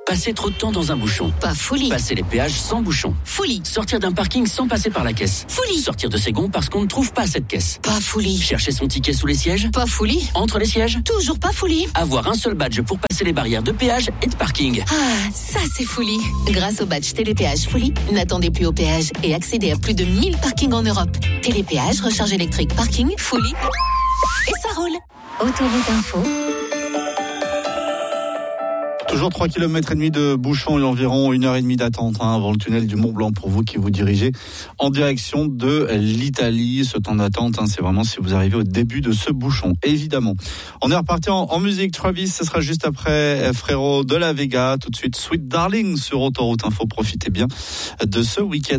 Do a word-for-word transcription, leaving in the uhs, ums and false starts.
Passer trop de temps dans un bouchon. Pas folie. Passer les péages sans bouchon. Folie. Sortir d'un parking sans passer par la caisse. Folie. Sortir de ses gonds parce qu'on ne trouve pas cette caisse. Pas folie. Chercher son ticket sous les sièges. Pas folie. Entre les sièges. Toujours pas folie. Avoir un seul badge pour passer les barrières de péage et de parking. Ah, ça c'est folie. Grâce au badge Télépéage Folie, n'attendez plus au péage et accédez à plus de mille parkings en Europe. Télépéage, recharge électrique, parking, Folie. Et ça roule. Autoroute Info. Toujours trois kilomètres et demi de bouchons et environ une heure et demie d'attente hein, avant le tunnel du Mont Blanc pour vous qui vous dirigez en direction de l'Italie. Ce temps d'attente, hein, c'est vraiment si vous arrivez au début de ce bouchon, évidemment. On est reparti en, en musique. Travis, ce sera juste après Frérot de la Vega. Tout de suite, Sweet Darling sur Autoroute Info. Profitez bien de ce week-end.